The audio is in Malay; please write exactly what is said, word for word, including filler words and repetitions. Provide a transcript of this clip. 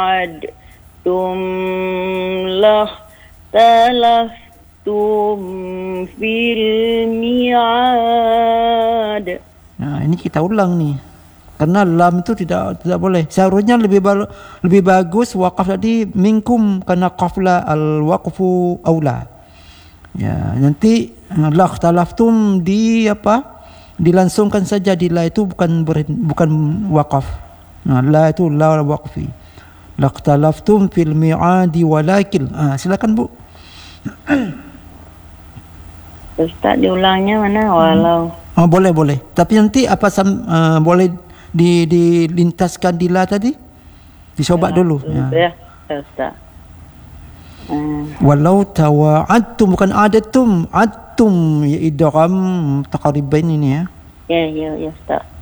tum lah talaftum fil mi'ad. Nah, ini kita ulang nih. Karena lam itu tidak tidak boleh. Seharusnya lebih ba- lebih bagus waqaf tadi minkum, karena qafla al-waqfu aula. Ya, nanti la ikhtalaftum di apa? Dilangsungkan saja di la itu bukan ber, bukan waqaf. Nah, la itu la waqfi. La ikhtalaftum fil mi'adi walakin. Ah, silakan Bu. Ustaz diulangnya mana? Walau. Oh, boleh boleh. Tapi nanti apa sam, uh, boleh di dilintaskan di la tadi? Dicoba ya, dulu. Ya, ya Ustaz. Hmm. Walau tawa'adtum, bukan adatum, adtum ya idgham taqribain ini ya. Ya, ya, ya Ustaz.